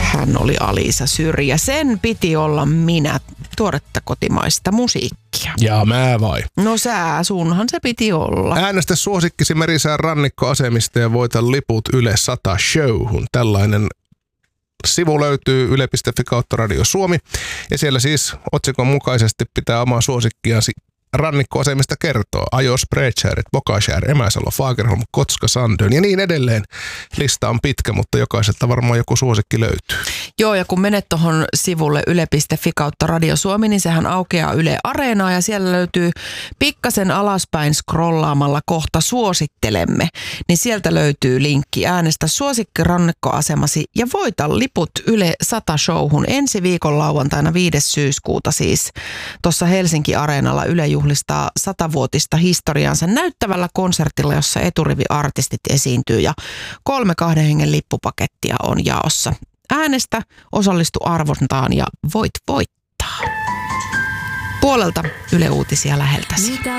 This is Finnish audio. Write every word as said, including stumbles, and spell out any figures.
Hän oli Alisa Syrjä. Sen piti olla minä, tuoretta kotimaista musiikkia. Ja mä vai? No sää, sunhan se piti olla. Äänestä suosikkisi Merisään rannikkoasemista ja voita liput Yle sata showhun. Tällainen sivu löytyy yle piste fi kautta Radio Suomi. Ja siellä siis otsikon mukaisesti pitää omaa suosikkiasi rannikkoasemista kertoo. Ajo, Spreechärit, Bokashär, Emäsalo, Fagerholm, Kotska, Sandön ja niin edelleen. Lista on pitkä, mutta jokaiselta varmaan joku suosikki löytyy. Joo, ja kun menet tuohon sivulle yle piste fi kautta Radio Suomi, niin sehän aukeaa Yle Areenaa ja siellä löytyy pikkasen alaspäin scrollaamalla kohta suosittelemme. Niin sieltä löytyy linkki äänestä suosikki rannikkoasemasi ja voita liput Yle sata showhun ensi viikon lauantaina viides syyskuuta siis. Tuossa Helsinki Areenalla Yle juhlistaa satavuotista historiansa näyttävällä konsertilla, jossa eturiviartistit esiintyy ja kolme kahden hengen lippupakettia on jaossa. Äänestä, osallistu arvontaan ja voit voittaa. Puolelta Yle Uutisia läheltäsi.